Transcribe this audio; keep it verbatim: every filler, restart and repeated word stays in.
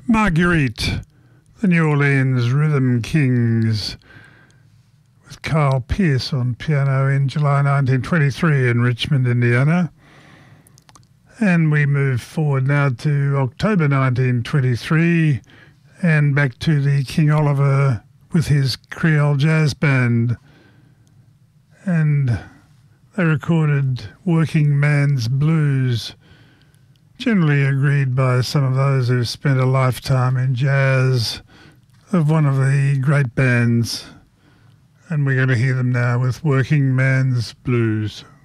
Marguerite, the New Orleans Rhythm Kings, with Carl Pierce on piano in July nineteen twenty-three in Richmond, Indiana. And we move forward now to October nineteen twenty-three and back to the King Oliver with his Creole Jazz Band. And they recorded Working Man's Blues, generally agreed by some of those who've spent a lifetime in jazz, of one of the great bands. And we're going to hear them now with Working Man's Blues.